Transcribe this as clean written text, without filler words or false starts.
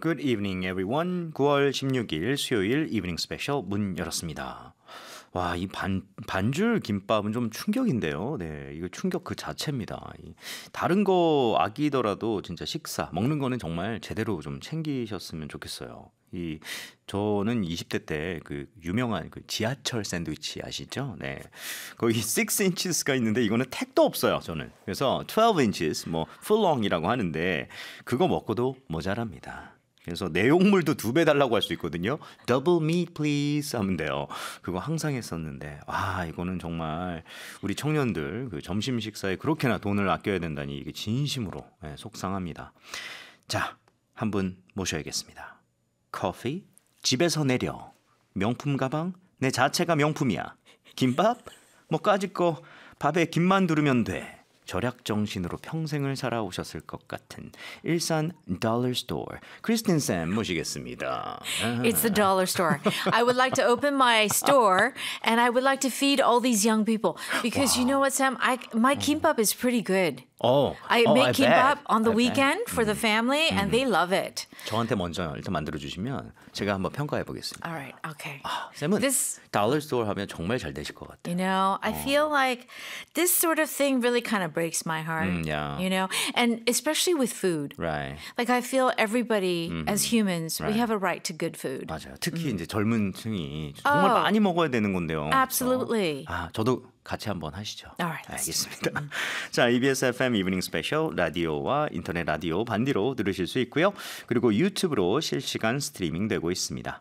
Good evening, everyone. 9월 16일 수요일 이브닝 스페셜 문 열었습니다. 와, 이 반줄 김밥은 좀 충격인데요. 네, 이거 충격 그 자체입니다. 다른 거 아끼더라도 진짜 식사, 먹는 거는 정말 제대로 좀 챙기셨으면 좋겠어요. 저는 20대 때 그 유명한 그 지하철 샌드위치 아시죠? 네. 거기 6인치스가 있는데 이거는 택도 없어요, 저는. 그래서 12인치스, 뭐 풀롱이라고 하는데 그거 먹고도 모자랍니다. 그래서 내용물도 2배 달라고 할 수 있거든요. Double meat please 하면 돼요. 그거 항상 했었는데 이거는 정말 우리 청년들 그 점심 식사에 그렇게나 돈을 아껴야 된다니 이게 진심으로 속상합니다. 자, 한 분 모셔야겠습니다. 커피, 집에서 내려. 명품 가방, 내 자체가 명품이야. 김밥, 뭐 까짓 거 밥에 김만 두르면 돼. 절약 정신으로 평생을 살아오셨을 것 같은 일산 dollar store 크리스틴 쌤 모시겠습니다. It's the dollar store. I would like to open my store and I would like to feed all these young people because you know what, Sam? My kimbap is pretty good. I make kimbap on the weekend for the family and they love it. 저한테 먼저 일단 만들어 주시면 제가 한번 평가해 보겠습니다. All right, okay. 쌤은 dollar store 하면 정말 잘 되실 것 같아요. You know, I feel like this sort of thing really kind of breaks my heart. Yeah. You know, and especially with food. Right. Like I feel everybody as humans, we have a right to good food. 맞아요. 특히 이제 젊은 층이 정말 많이 먹어야 되는 건데요. Absolutely. 저도 같이 한번 하시죠. Alright, 알겠습니다. 자, EBS FM 이브닝 스페셜 라디오와 인터넷 라디오 반디로 들으실 수 있고요. 그리고 유튜브로 실시간 스트리밍 되고 있습니다.